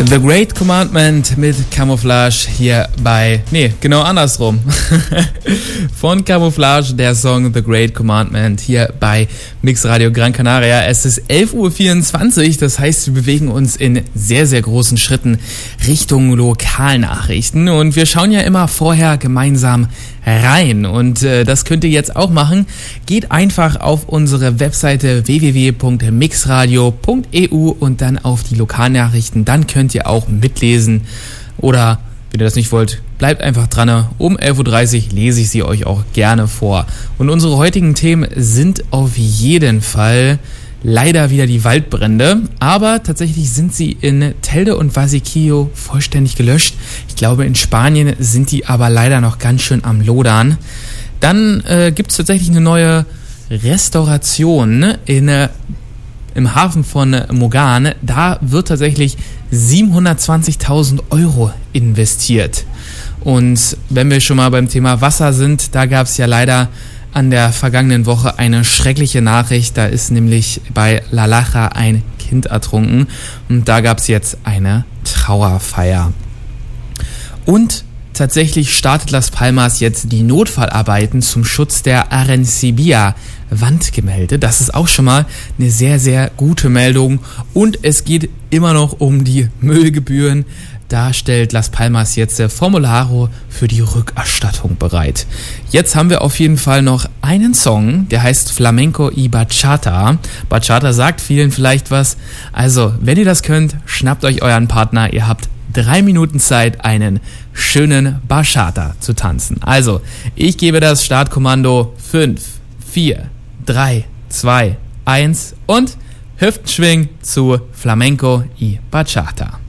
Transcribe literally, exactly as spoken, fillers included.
The Great Commandment mit Camouflage hier bei, nee, genau andersrum. Von Camouflage, der Song The Great Commandment hier bei Mix Radio Gran Canaria. Es ist elf Uhr vierundzwanzig, das heißt, wir bewegen uns in sehr, sehr großen Schritten Richtung Lokalnachrichten und wir schauen ja immer vorher gemeinsam rein und äh, das könnt ihr jetzt auch machen. Geht einfach auf unsere Webseite w w w punkt mixradio punkt e u und dann auf die Lokalnachrichten, dann könnt ihr auch mitlesen oder wenn ihr das nicht wollt, bleibt einfach dran. Um elf Uhr dreißig lese ich sie euch auch gerne vor. Und unsere heutigen Themen sind auf jeden Fall leider wieder die Waldbrände, aber tatsächlich sind sie in Telde und Vasiquillo vollständig gelöscht. Ich glaube, in Spanien sind die aber leider noch ganz schön am Lodern. Dann äh, gibt es tatsächlich eine neue Restauration in, äh, im Hafen von Mogan. Da wird tatsächlich siebenhundertzwanzigtausend Euro investiert. Und wenn wir schon mal beim Thema Wasser sind, da gab es ja leider an der vergangenen Woche eine schreckliche Nachricht. Da ist nämlich bei La Laja ein Kind ertrunken und da gab es jetzt eine Trauerfeier. Und tatsächlich startet Las Palmas jetzt die Notfallarbeiten zum Schutz der Arencibia Wandgemälde. Das ist auch schon mal eine sehr, sehr gute Meldung. Und es geht immer noch um die Müllgebühren. Da stellt Las Palmas jetzt der Formularo für die Rückerstattung bereit. Jetzt haben wir auf jeden Fall noch einen Song, der heißt Flamenco y Bachata. Bachata sagt vielen vielleicht was. Also, wenn ihr das könnt, schnappt euch euren Partner. Ihr habt drei Minuten Zeit, einen schönen Bachata zu tanzen. Also, ich gebe das Startkommando fünf, vier, drei, zwei, eins und Hüftenschwing zu Flamenco y Bachata.